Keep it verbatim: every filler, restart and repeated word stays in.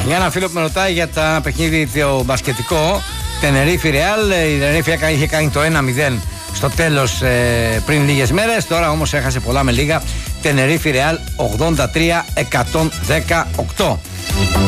Για ένα φίλο που με ρωτάει για τα παιχνίδι το μπασκετικό, Τενερίφη Ρεάλ. Η Τενερίφη είχε κάνει το ένα μηδέν στο τέλος ε, πριν λίγες μέρες. Τώρα όμως έχασε πολλά με λίγα. Τενερίφη Ρεάλ ογδόντα τρία εκατόν δεκαοκτώ.